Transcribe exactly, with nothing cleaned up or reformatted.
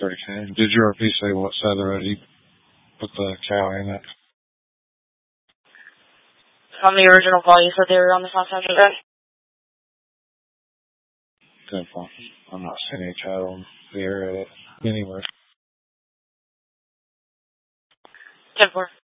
thirty K. Did your R P say what side of the road you put the cow in at? On the original call, you said they were on the south side of the road? ten four. I'm not seeing any cattle in the area anywhere. ten four.